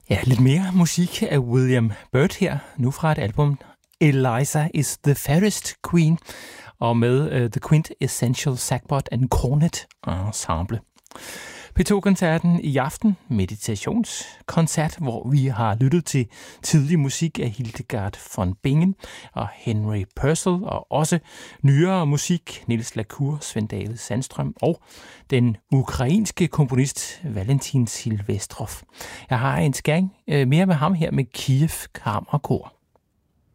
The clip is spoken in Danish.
Ja, lidt mere musik af William Byrd her, nu fra et album Eliza is the Fairest Queen, og med The Quintessential Sackbut and Cornet Ensemble. P2-koncerten i aften, meditationskoncert, hvor vi har lyttet til tidlig musik af Hildegard von Bingen og Henry Purcell, og også nyere musik, Niels la Cour, Svend David Sandstrøm og den ukrainske komponist Valentin Silvestrov. Jeg har en skæring mere med ham her med Kiev Kammerkor.